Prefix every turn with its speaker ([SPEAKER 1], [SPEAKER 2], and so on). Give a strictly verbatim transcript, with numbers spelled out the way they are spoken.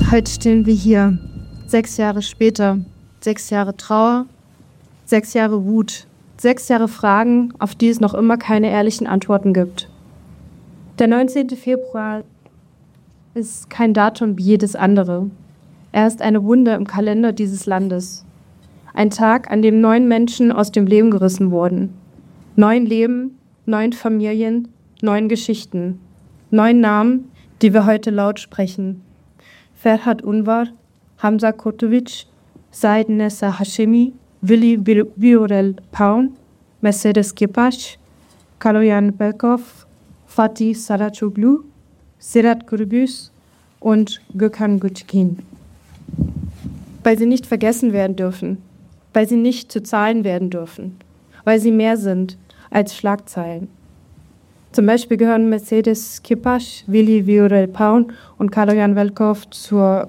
[SPEAKER 1] Heute stehen wir hier, sechs Jahre später, sechs Jahre Trauer, sechs Jahre Wut, sechs Jahre Fragen, auf die es noch immer keine ehrlichen Antworten gibt. Der neunzehnte Februar ist kein Datum wie jedes andere. Er ist eine Wunde im Kalender dieses Landes. Ein Tag, an dem neun Menschen aus dem Leben gerissen wurden. Neun Leben, neun Familien, neun Geschichten. Neun Namen, die wir heute laut sprechen. Ferhat Unvar, Hamza Kurtovic, Said Nessa Hashemi, Willi Viorel Paun, Mercedes Kipaş, Kaloyan Belkov, Fatih Saracoglu, Sedat Gürbüz und Gökhan Gültekin. Weil sie nicht vergessen werden dürfen, weil sie nicht zu Zahlen werden dürfen, weil sie mehr sind als Schlagzeilen. Zum Beispiel gehören Mercedes Kipaş, Willi Viorel Paun und Kaloyan Belkov zur